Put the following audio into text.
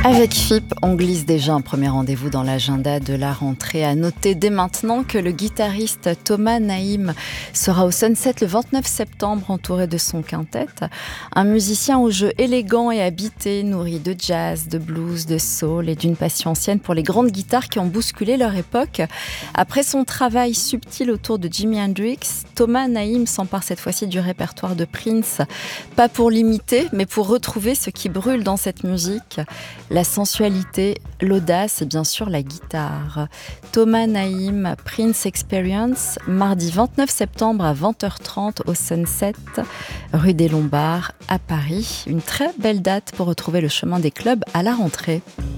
Avec FIP, on glisse déjà un premier rendez-vous dans l'agenda de la rentrée. À noter dès maintenant que le guitariste Thomas Naïm sera au Sunset le 29 septembre entouré de son quintet. Un musicien au jeu élégant et habité, nourri de jazz, de blues, de soul et d'une passion ancienne pour les grandes guitares qui ont bousculé leur époque. Après son travail subtil autour de Jimi Hendrix, Thomas Naïm s'empare cette fois-ci du répertoire de Prince, pas pour l'imiter, mais pour retrouver ce qui brûle dans cette musique. La sensualité, l'audace et bien sûr la guitare. Thomas Naïm, Prince Experience, mardi 29 septembre à 20h30 au Sunset, rue des Lombards à Paris. Une très belle date pour retrouver le chemin des clubs à la rentrée.